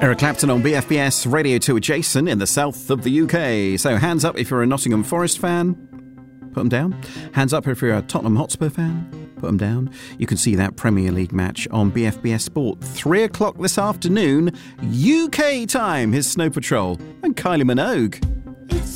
Eric Clapton on BFBS Radio 2 with Jason in the south of the UK. So hands up if you're a Nottingham Forest fan. Put them down. Hands up if you're a Tottenham Hotspur fan. Put them down. You can see that Premier League match on BFBS Sport. 3 o'clock this afternoon, UK time. Here's Snow Patrol and Kylie Minogue.